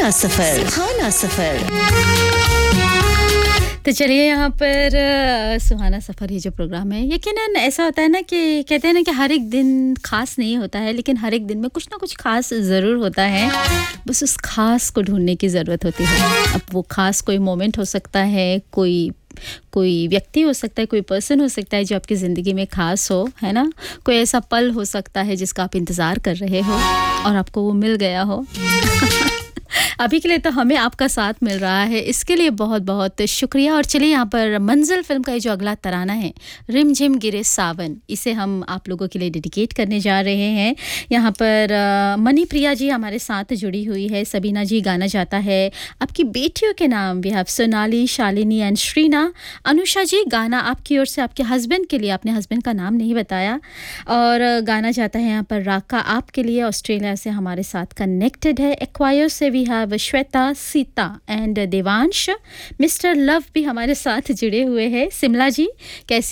सुहाना सफर। तो चलिए यहाँ पर सुहाना सफ़र ये जो प्रोग्राम है, यकीनन ऐसा होता है ना कि कहते हैं ना कि हर एक दिन ख़ास नहीं होता है, लेकिन हर एक दिन में कुछ ना कुछ ख़ास ज़रूर होता है। बस उस ख़ास को ढूंढने की ज़रूरत होती है। अब वो ख़ास कोई मोमेंट हो सकता है, कोई व्यक्ति हो सकता है, कोई पर्सन हो सकता है जो आपकी ज़िंदगी में ख़ास हो, है ना। कोई ऐसा पल हो सकता है जिसका आप इंतज़ार कर रहे हो और आपको वो मिल गया हो। अभी के लिए तो हमें आपका साथ मिल रहा है, इसके लिए बहुत बहुत शुक्रिया। और चलिए यहाँ पर मंजिल फ़िल्म का ये जो अगला तराना है, रिमझिम गिरे सावन, इसे हम आप लोगों के लिए डेडिकेट करने जा रहे हैं। यहाँ पर मनी प्रिया जी हमारे साथ जुड़ी हुई है। सबीना जी गाना जाता है आपकी बेटियों के नाम। We have Sonali, Shalini and Shreena. Anusha जी गाना आपकी ओर से आपके हस्बैंड के लिए, आपने हस्बैंड का नाम नहीं बताया। और गाना जाता है यहाँ पर राका आपके लिए, ऑस्ट्रेलिया से हमारे साथ कनेक्टेड है। एक्वायर से we have Shweta, Sita and Devansh. Mister love भी हमारे साथ जुड़े हुए हैं। सिमला जी कैसी